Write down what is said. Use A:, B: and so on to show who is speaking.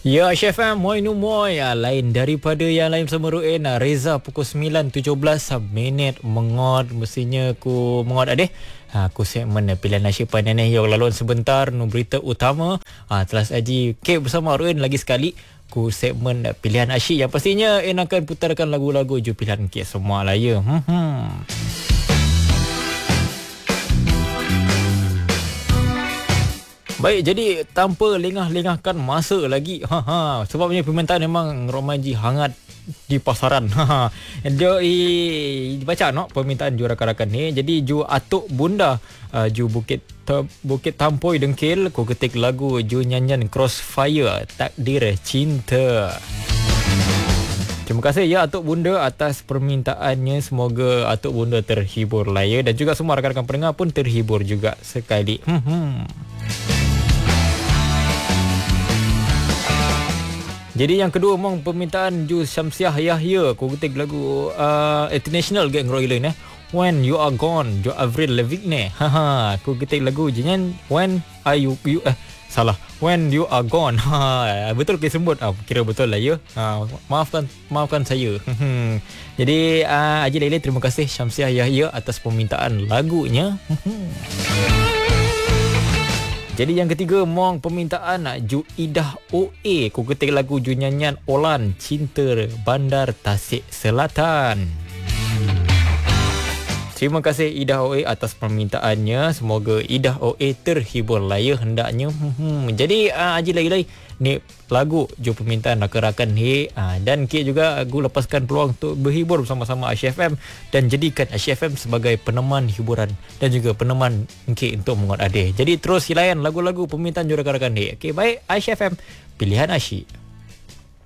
A: Ya, Chef Moy Numoy lain daripada yang lain bersama Ruin. Reza pukul 9.17 minit mengot. Mestinya aku mengot adeh. Aku segmen pilihan nasyipan ni yang laluan sebentar nu berita utama. Telah saji Kek bersama Ruin lagi sekali. Ku segmen pilihan asyik yang pastinya akan putarkan lagu-lagu ju pilihan Kek semua lah ya. Baik, jadi tanpa lengah-lengahkan masa lagi. Sebabnya permintaan memang Romaji hangat di pasaran. Dia baca permintaan ju rakan-rakan ni. Jadi ju atuk bunda ju Bukit Tampoi Dengkil, ku ketik lagu ju nyanyian Crossfire Takdir Cinta. Terima kasih ya Atuk Bunda atas permintaannya. Semoga Atuk Bunda terhibur lah ya. Dan juga semua rakan-rakan pendengar pun terhibur juga sekali. Jadi yang kedua memang permintaan Ju Syamsiah Yahya. Aku ketik lagu International Gang Royal When You Are Gone, Jo Avril Lavigne. Aku ketik lagu jenyan When Are You salah. When You Are Gone. Betul ke sebut? Kira betul lah ya. Maafkan saya. Jadi Haji Laila, terima kasih Syamsiah Yahya atas permintaan lagunya. Jadi yang ketiga mong permintaan Ju Idah OA. Ku ketik lagu ju nyanyian Olan Cinta Bandar Tasik Selatan. Terima kasih Idah OA atas permintaannya. Semoga Idah OA terhibur lah ya hendaknya. Jadi Haji Lai ni lagu ju permintaan rakan-rakan ni. Dan Kek juga aku lepaskan peluang untuk berhibur bersama-sama Aisyah FM dan jadikan Aisyah FM sebagai peneman hiburan dan juga peneman Kek untuk menguat adik. Jadi terus hilayan lagu-lagu permintaan ju rakan-rakan ni. Okey, baik, Aisyah FM, pilihan asyik.